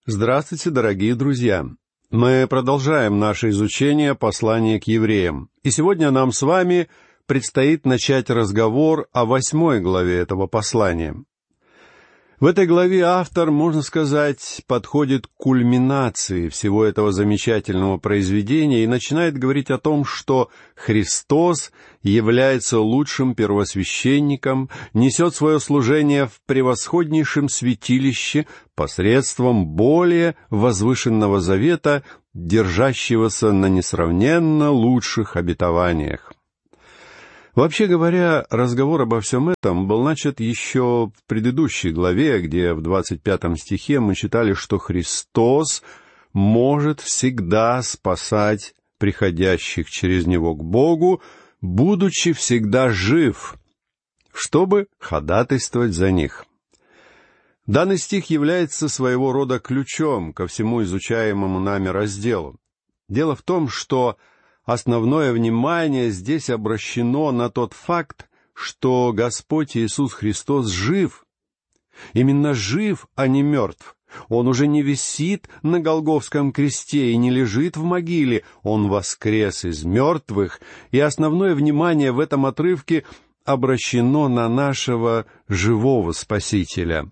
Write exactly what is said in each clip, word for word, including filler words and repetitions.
Здравствуйте, дорогие друзья! Мы продолжаем наше изучение послания к евреям. И сегодня нам с вами предстоит начать разговор о восьмой главе этого послания. В этой главе автор, можно сказать, подходит к кульминации всего этого замечательного произведения и начинает говорить о том, что Христос является лучшим первосвященником, несет свое служение в превосходнейшем святилище посредством более возвышенного завета, держащегося на несравненно лучших обетованиях. Вообще говоря, разговор обо всем этом был начат еще в предыдущей главе, где в двадцать пятом стихе мы читали, что Христос может всегда спасать приходящих через Него к Богу, будучи всегда жив, чтобы ходатайствовать за них. Данный стих является своего рода ключом ко всему изучаемому нами разделу. Дело в том, что основное внимание здесь обращено на тот факт, что Господь Иисус Христос жив. Именно жив, а не мертв. Он уже не висит на Голгофском кресте и не лежит в могиле. Он воскрес из мертвых, и основное внимание в этом отрывке обращено на нашего живого Спасителя.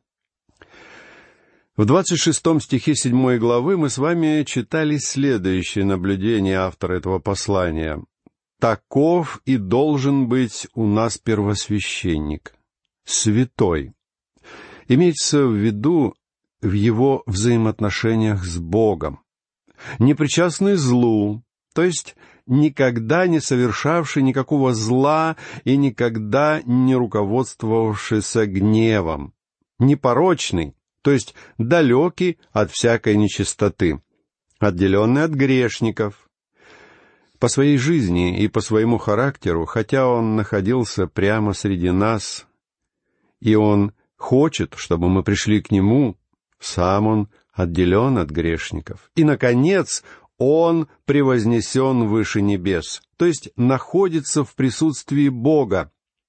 В двадцать шестом стихе седьмой главы мы с вами читали следующее наблюдение автора этого послания. «Таков и должен быть у нас первосвященник, святой». Имеется в виду в его взаимоотношениях с Богом, непричастный злу, то есть никогда не совершавший никакого зла и никогда не руководствовавшийся гневом, непорочный, то есть далекий от всякой нечистоты, отделенный от грешников. По своей жизни и по своему характеру, хотя он находился прямо среди нас, и он хочет, чтобы мы пришли к нему, сам он отделен от грешников. И, наконец, он превознесен выше небес, то есть находится в присутствии Бога.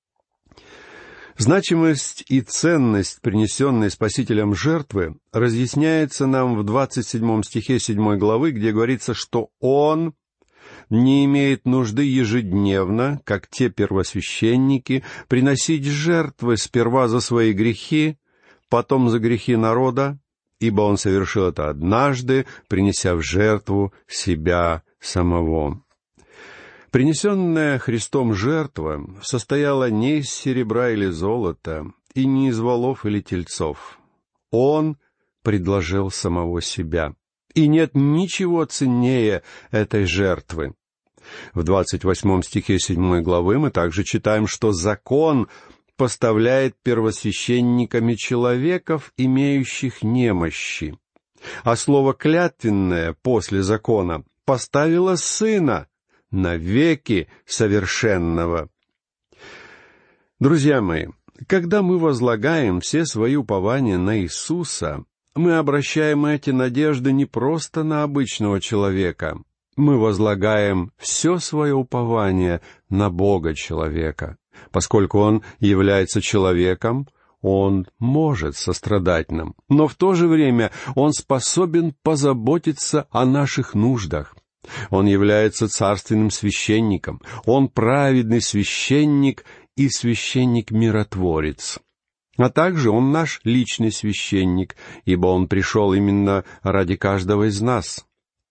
Значимость и ценность принесенной Спасителем жертвы разъясняется нам в двадцать седьмом стихе седьмой главы, где говорится, что Он не имеет нужды ежедневно, как те первосвященники, приносить жертвы сперва за свои грехи, потом за грехи народа, ибо Он совершил это однажды, принеся в жертву себя самого. Принесенная Христом жертва состояла не из серебра или золота, и не из волов или тельцов. Он предложил самого себя, и нет ничего ценнее этой жертвы. В двадцать восьмом стихе седьмой главы мы также читаем, что закон поставляет первосвященниками человеков, имеющих немощи, а слово «клятвенное» после закона поставило Сына, навеки совершенного. Друзья мои, когда мы возлагаем все свои упования на Иисуса, мы обращаем эти надежды не просто на обычного человека, мы возлагаем все свое упование на Бога-человека. Поскольку Он является человеком, Он может сострадать нам, но в то же время Он способен позаботиться о наших нуждах. Он является царственным священником, Он праведный священник и священник-миротворец. А также Он наш личный священник, ибо Он пришел именно ради каждого из нас.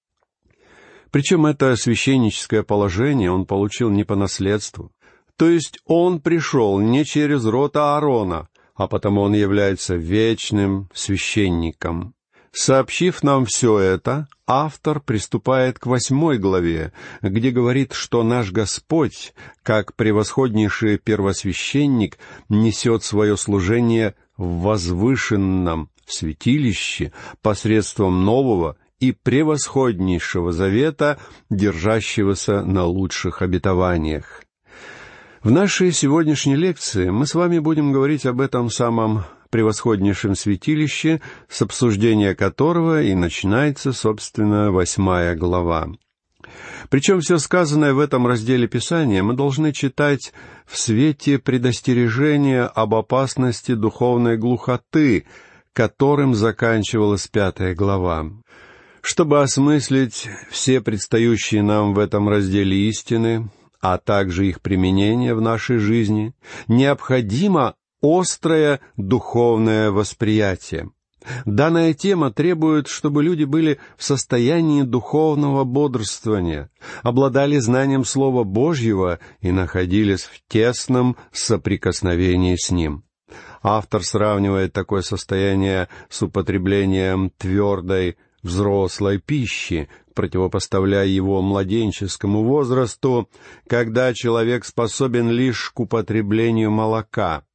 Причем это священническое положение Он получил не по наследству. То есть Он пришел не через род Аарона, а потому Он является вечным священником. Сообщив нам все это, автор приступает к восьмой главе, где говорит, что наш Господь, как превосходнейший первосвященник, несет свое служение в возвышенном святилище посредством нового и превосходнейшего завета, держащегося на лучших обетованиях. В нашей сегодняшней лекции мы с вами будем говорить об этом самом превосходнейшем святилище, с обсуждения которого и начинается, собственно, восьмая глава. Причем все сказанное в этом разделе Писания мы должны читать в свете предостережения об опасности духовной глухоты, которым заканчивалась пятая глава. Чтобы осмыслить все предстающие нам в этом разделе истины, а также их применение в нашей жизни, необходимо острое духовное восприятие. Данная тема требует, чтобы люди были в состоянии духовного бодрствования, обладали знанием Слова Божьего и находились в тесном соприкосновении с Ним. Автор сравнивает такое состояние с употреблением твердой взрослой пищи, противопоставляя его младенческому возрасту, когда человек способен лишь к употреблению молока.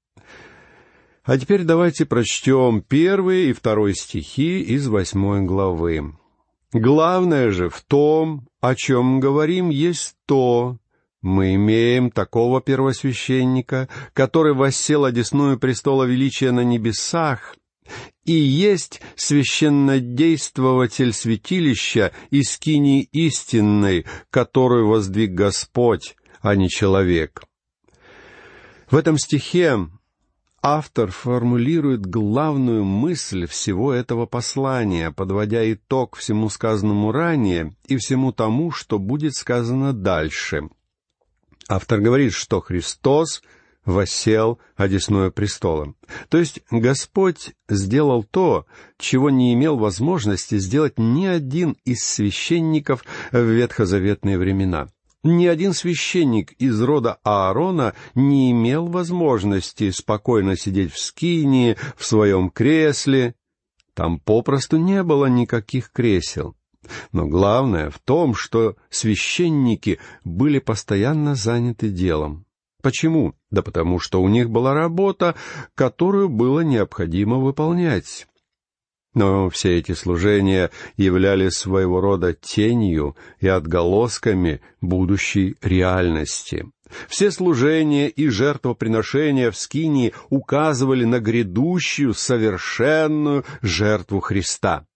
А теперь давайте прочтем первый и второй стихи из восьмой главы. «Главное же в том, о чем говорим, есть то, мы имеем такого первосвященника, который воссел одесную престола величия на небесах, и есть священнодействователь святилища и скинии истинной, которую воздвиг Господь, а не человек». В этом стихе автор формулирует главную мысль всего этого послания, подводя итог всему сказанному ранее и всему тому, что будет сказано дальше. Автор говорит, что Христос воссел одесную престола. То есть Господь сделал то, чего не имел возможности сделать ни один из священников в ветхозаветные времена. Ни один священник из рода Аарона не имел возможности спокойно сидеть в скинии, в своем кресле. Там попросту не было никаких кресел. Но главное в том, что священники были постоянно заняты делом. Почему? Да потому что у них была работа, которую было необходимо выполнять. Но все эти служения являлись своего рода тенью и отголосками будущей реальности. Все служения и жертвоприношения в скинии указывали на грядущую совершенную жертву Христа.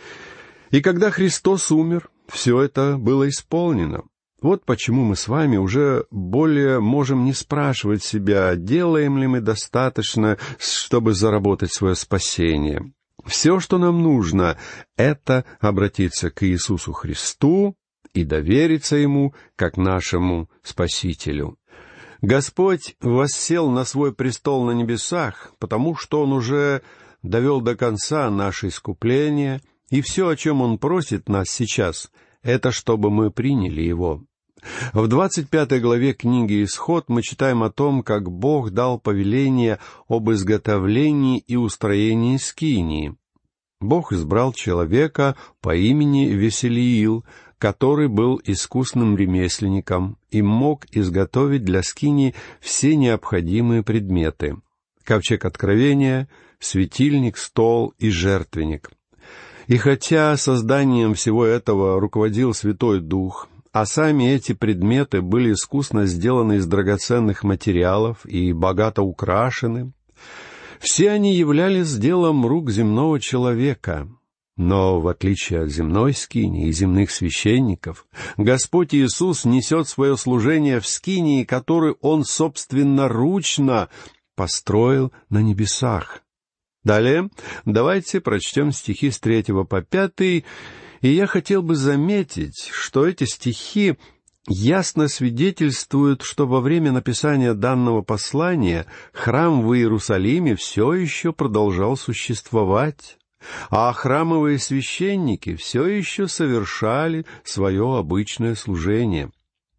И когда Христос умер, все это было исполнено. Вот почему мы с вами уже более можем не спрашивать себя, делаем ли мы достаточно, чтобы заработать свое спасение. Все, что нам нужно, это обратиться к Иисусу Христу и довериться Ему как нашему Спасителю. Господь воссел на свой престол на небесах, потому что Он уже довел до конца наше искупление, и все, о чем Он просит нас сейчас, это чтобы мы приняли Его. В двадцать пятой главе книги «Исход» мы читаем о том, как Бог дал повеление об изготовлении и устроении скинии. Бог избрал человека по имени Веселиил, который был искусным ремесленником и мог изготовить для скинии все необходимые предметы: ковчег откровения, светильник, стол и жертвенник. И хотя созданием всего этого руководил Святой Дух, а сами эти предметы были искусно сделаны из драгоценных материалов и богато украшены, все они являлись делом рук земного человека. Но, в отличие от земной скинии и земных священников, Господь Иисус несет свое служение в скинии, которую Он собственноручно построил на небесах. Далее давайте прочтем стихи с третьего по пятый, и я хотел бы заметить, что эти стихи ясно свидетельствуют, что во время написания данного послания храм в Иерусалиме все еще продолжал существовать, а храмовые священники все еще совершали свое обычное служение.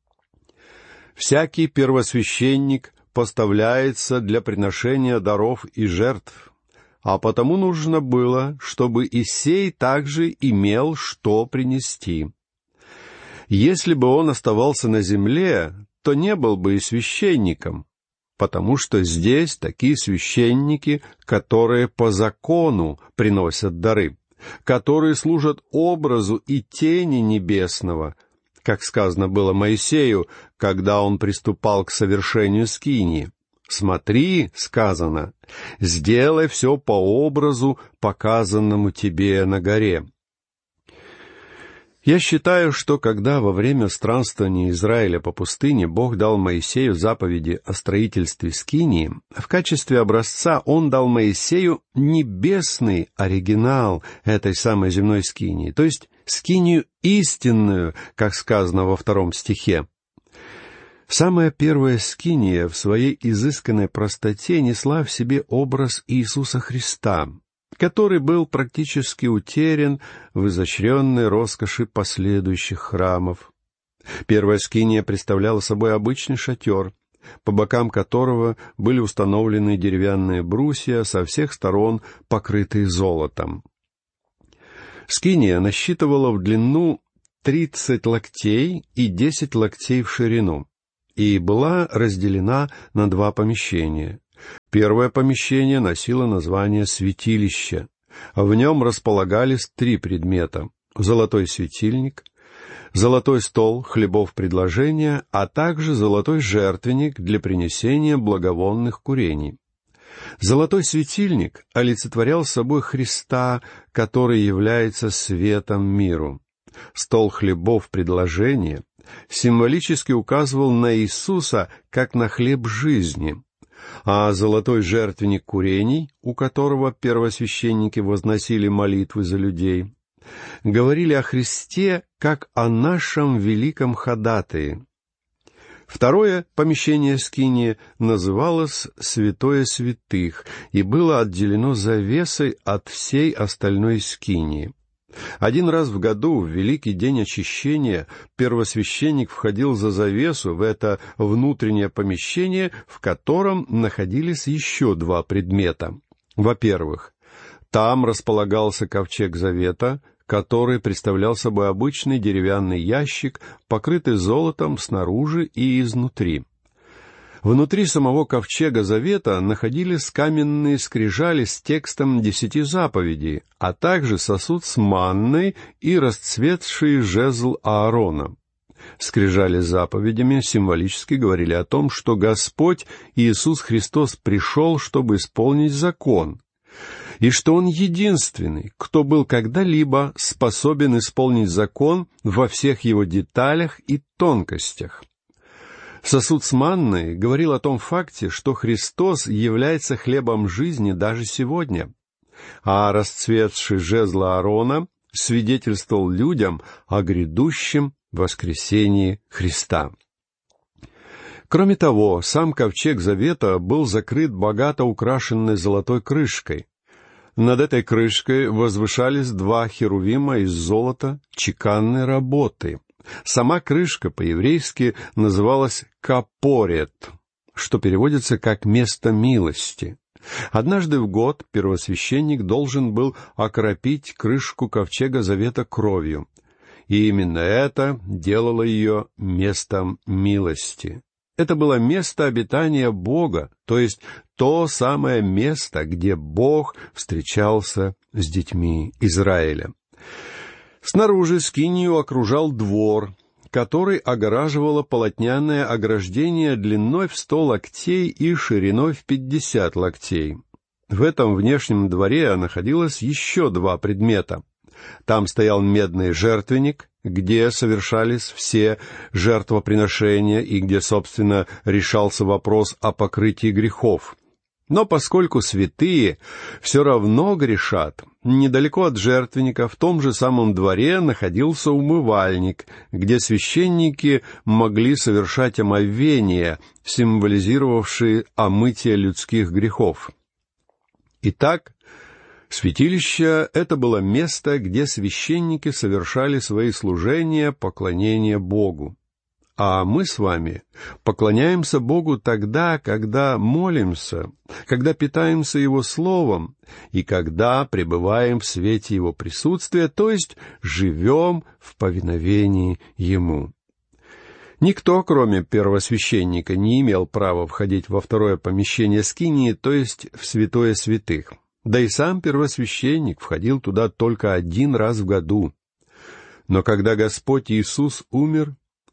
Всякий первосвященник поставляется для приношения даров и жертв, а потому нужно было, чтобы и сей также имел что принести. Если бы он оставался на земле, то не был бы и священником, потому что здесь такие священники, которые по закону приносят дары, которые служат образу и тени небесного, как сказано было Моисею, когда он приступал к совершению скинии. «Смотри, — сказано, — сделай все по образу, показанному тебе на горе». Я считаю, что когда во время странствования Израиля по пустыне Бог дал Моисею заповеди о строительстве скинии, в качестве образца Он дал Моисею небесный оригинал этой самой земной скинии, то есть скинию истинную, как сказано во втором стихе. Самая первая скиния в своей изысканной простоте несла в себе образ Иисуса Христа, который был практически утерян в изощренной роскоши последующих храмов. Первая скиния представляла собой обычный шатер, по бокам которого были установлены деревянные брусья, со всех сторон покрытые золотом. Скиния насчитывала в длину тридцать локтей и десять локтей в ширину, и была разделена на два помещения. Первое помещение носило название «святилище». В нем располагались три предмета — золотой светильник, золотой стол хлебов предложения, а также золотой жертвенник для принесения благовонных курений. Золотой светильник олицетворял собой Христа, который является светом миру. Стол хлебов предложения символически указывал на Иисуса как на хлеб жизни, а золотой жертвенник курений, у которого первосвященники возносили молитвы за людей, говорили о Христе как о нашем великом ходатае. Второе помещение скинии называлось «Святое святых» и было отделено завесой от всей остальной скинии. Один раз в году, в Великий день очищения, первосвященник входил за завесу в это внутреннее помещение, в котором находились еще два предмета. Во-первых, там располагался ковчег завета, который представлял собой обычный деревянный ящик, покрытый золотом снаружи и изнутри. Внутри самого ковчега завета находились каменные скрижали с текстом десяти заповедей, а также сосуд с манной и расцветший жезл Аарона. Скрижали с заповедями символически говорили о том, что Господь Иисус Христос пришел, чтобы исполнить закон, и что Он единственный, кто был когда-либо способен исполнить закон во всех его деталях и тонкостях. Сосуд с манной говорил о том факте, что Христос является хлебом жизни даже сегодня, а расцветший жезл Аарона свидетельствовал людям о грядущем воскресении Христа. Кроме того, сам ковчег завета был закрыт богато украшенной золотой крышкой. Над этой крышкой возвышались два херувима из золота чеканной работы. Сама крышка по-еврейски называлась «капорет», что переводится как «место милости». Однажды в год первосвященник должен был окропить крышку ковчега завета кровью, и именно это делало ее местом милости. Это было место обитания Бога, то есть то самое место, где Бог встречался с детьми Израиля. Снаружи скинию окружал двор, который огораживало полотняное ограждение длиной в сто локтей и шириной в пятьдесят локтей. В этом внешнем дворе находилось еще два предмета. Там стоял медный жертвенник, где совершались все жертвоприношения и где, собственно, решался вопрос о покрытии грехов. Но поскольку святые все равно грешат, недалеко от жертвенника в том же самом дворе находился умывальник, где священники могли совершать омовения, символизировавшие омытие людских грехов. Итак, святилище — это было место, где священники совершали свои служения, поклонения Богу. А мы с вами поклоняемся Богу тогда, когда молимся, когда питаемся Его Словом и когда пребываем в свете Его присутствия, то есть живем в повиновении Ему. Никто, кроме первосвященника, не имел права входить во второе помещение скинии, то есть в святое святых. Да и сам первосвященник входил туда только один раз в году. Но когда Господь Иисус умер,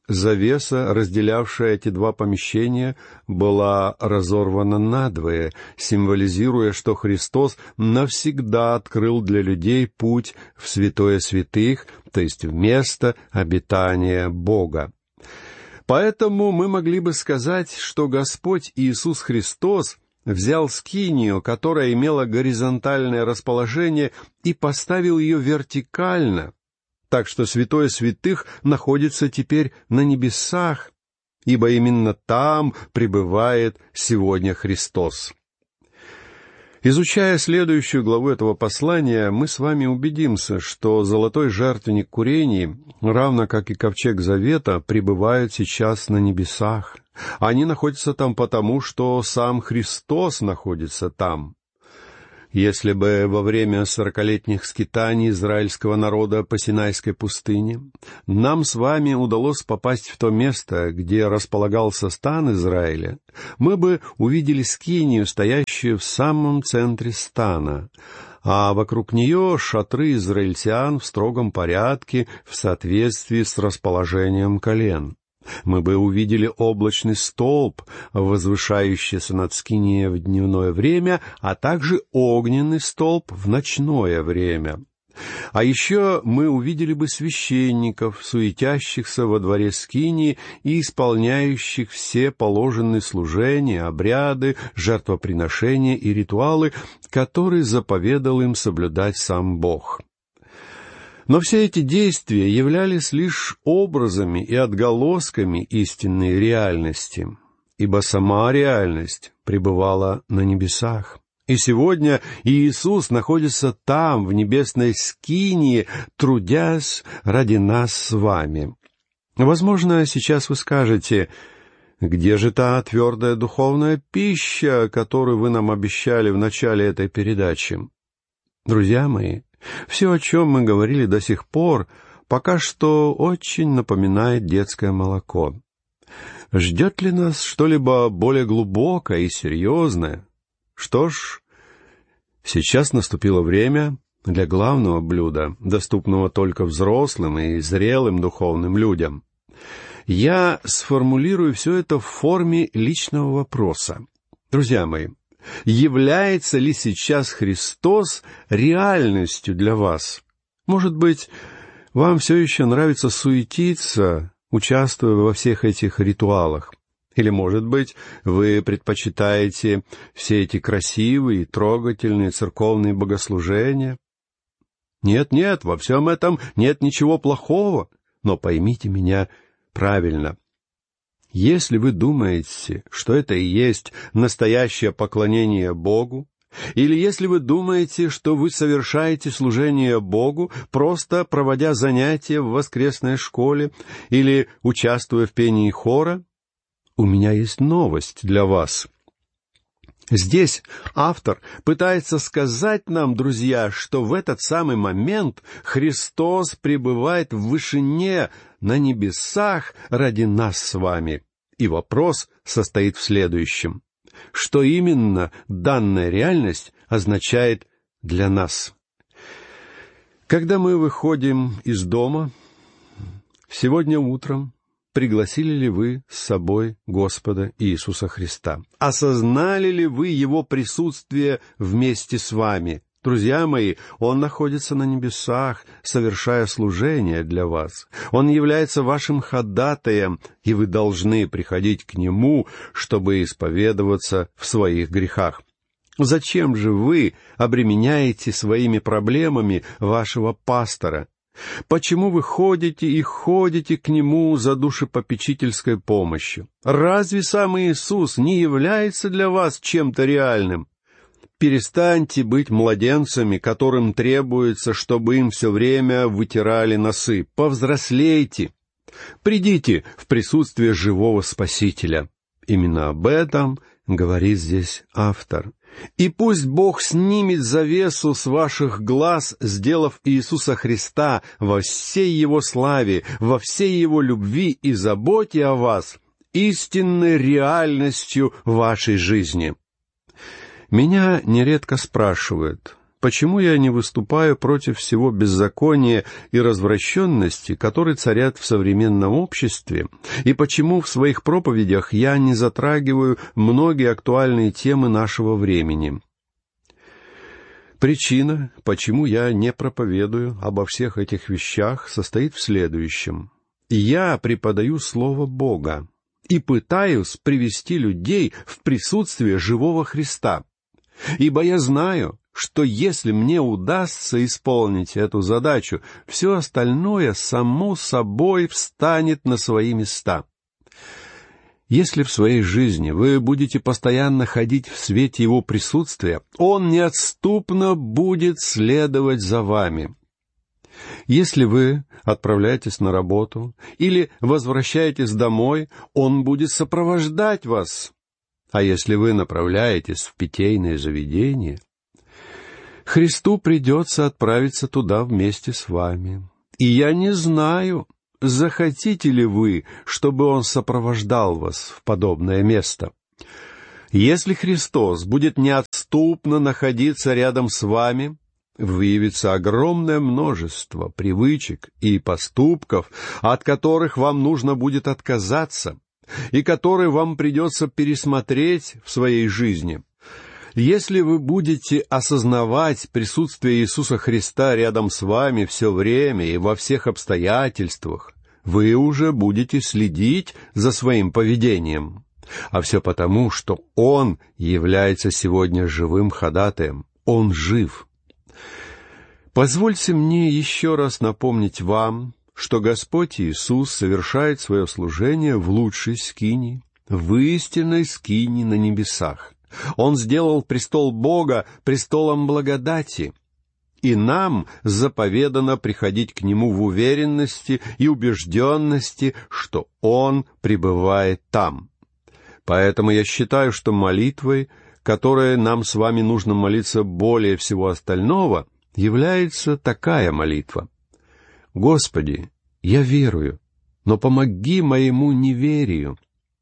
Завеса, разделявшая эти два помещения, была разорвана надвое, символизируя, что Христос навсегда открыл для людей путь в святое святых, то есть в место обитания Бога. Поэтому мы могли бы сказать, что Господь Иисус Христос взял скинию, которая имела горизонтальное расположение, и поставил ее вертикально, так что святое святых находится теперь на небесах, ибо именно там пребывает сегодня Христос. Изучая следующую главу этого послания, мы с вами убедимся, что золотой жертвенник курений, равно как и ковчег завета, пребывают сейчас на небесах. Они находятся там потому, что сам Христос находится там. Если бы во время сорокалетних скитаний израильского народа по Синайской пустыне нам с вами удалось попасть в то место, где располагался стан Израиля, мы бы увидели скинию, стоящую в самом центре стана, а вокруг нее шатры израильтян в строгом порядке в соответствии с расположением колен. Мы бы увидели облачный столб, возвышающийся над скинией в дневное время, а также огненный столб в ночное время. А еще мы увидели бы священников, суетящихся во дворе скинии и исполняющих все положенные служения, обряды, жертвоприношения и ритуалы, которые заповедал им соблюдать сам Бог. Но все эти действия являлись лишь образами и отголосками истинной реальности, ибо сама реальность пребывала на небесах. И сегодня Иисус находится там, в небесной скинии, трудясь ради нас с вами. Возможно, сейчас вы скажете: где же та твердая духовная пища, которую вы нам обещали в начале этой передачи? Друзья мои, все, о чем мы говорили до сих пор, пока что очень напоминает детское молоко. Ждет ли нас что-либо более глубокое и серьезное? Что ж, сейчас наступило время для главного блюда, доступного только взрослым и зрелым духовным людям. Я сформулирую все это в форме личного вопроса. Друзья мои, является ли сейчас Христос реальностью для вас? Может быть, вам все еще нравится суетиться, участвуя во всех этих ритуалах? Или, может быть, вы предпочитаете все эти красивые, трогательные церковные богослужения? Нет, нет, во всем этом нет ничего плохого, но поймите меня правильно. Если вы думаете, что это и есть настоящее поклонение Богу, или если вы думаете, что вы совершаете служение Богу, просто проводя занятия в воскресной школе или участвуя в пении хора, у меня есть новость для вас. Здесь автор пытается сказать нам, друзья, что в этот самый момент Христос пребывает в вышине, на небесах ради нас с вами. И вопрос состоит в следующем: что именно данная реальность означает для нас? Когда мы выходим из дома, сегодня утром, пригласили ли вы с собой Господа Иисуса Христа? Осознали ли вы Его присутствие вместе с вами? Друзья мои, Он находится на небесах, совершая служение для вас. Он является вашим ходатаем, и вы должны приходить к Нему, чтобы исповедоваться в своих грехах. Зачем же вы обременяете своими проблемами вашего пастора? Почему вы ходите и ходите к Нему за душепопечительской помощью? Разве сам Иисус не является для вас чем-то реальным? Перестаньте быть младенцами, которым требуется, чтобы им все время вытирали носы. Повзрослейте. Придите в присутствие живого Спасителя. Именно об этом говорит здесь автор. И пусть Бог снимет завесу с ваших глаз, сделав Иисуса Христа во всей Его славе, во всей Его любви и заботе о вас, истинной реальностью вашей жизни. Меня нередко спрашивают, почему я не выступаю против всего беззакония и развращенности, которые царят в современном обществе, и почему в своих проповедях я не затрагиваю многие актуальные темы нашего времени. Причина, почему я не проповедую обо всех этих вещах, состоит в следующем. Я преподаю Слово Бога и пытаюсь привести людей в присутствие живого Христа, ибо я знаю, что если мне удастся исполнить эту задачу, все остальное само собой встанет на свои места. Если в своей жизни вы будете постоянно ходить в свете Его присутствия, Он неотступно будет следовать за вами. Если вы отправляетесь на работу или возвращаетесь домой, Он будет сопровождать вас. А если вы направляетесь в питейное заведение, Христу придется отправиться туда вместе с вами. И я не знаю, захотите ли вы, чтобы Он сопровождал вас в подобное место. Если Христос будет неотступно находиться рядом с вами, выявится огромное множество привычек и поступков, от которых вам нужно будет отказаться, и которые вам придется пересмотреть в своей жизни. Если вы будете осознавать присутствие Иисуса Христа рядом с вами все время и во всех обстоятельствах, вы уже будете следить за своим поведением. А все потому, что Он является сегодня живым ходатаем. Он жив. Позвольте мне еще раз напомнить вам, что Господь Иисус совершает свое служение в лучшей скинии, в истинной скинии на небесах. Он сделал престол Бога престолом благодати, и нам заповедано приходить к Нему в уверенности и убежденности, что Он пребывает там. Поэтому я считаю, что молитвой, которой нам с вами нужно молиться более всего остального, является такая молитва: «Господи, я верую, но помоги моему неверию».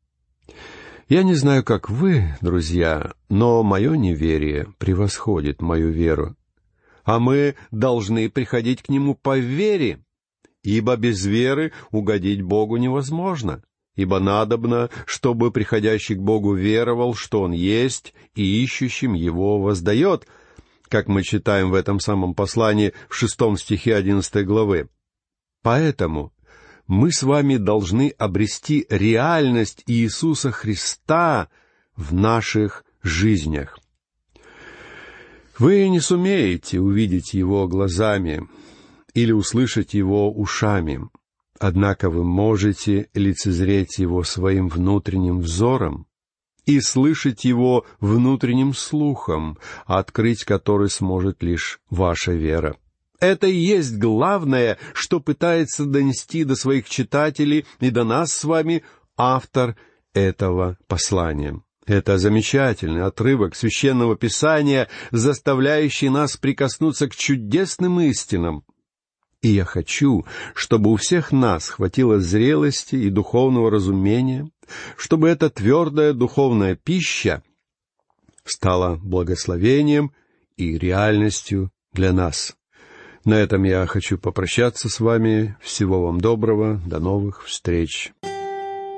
Я не знаю, как вы, друзья, но мое неверие превосходит мою веру. А мы должны приходить к Нему по вере, ибо без веры угодить Богу невозможно, ибо надобно, чтобы приходящий к Богу веровал, что Он есть, и ищущим Его воздает, как мы читаем в этом самом послании в шестом стихе одиннадцатой главы. Поэтому мы с вами должны обрести реальность Иисуса Христа в наших жизнях. Вы не сумеете увидеть Его глазами или услышать Его ушами, однако вы можете лицезреть Его своим внутренним взором и слышать Его внутренним слухом, открыть который сможет лишь ваша вера. Это и есть главное, что пытается донести до своих читателей и до нас с вами автор этого послания. Это замечательный отрывок Священного Писания, заставляющий нас прикоснуться к чудесным истинам. И я хочу, чтобы у всех нас хватило зрелости и духовного разумения, чтобы эта твердая духовная пища стала благословением и реальностью для нас. На этом я хочу попрощаться с вами. Всего вам доброго. До новых встреч.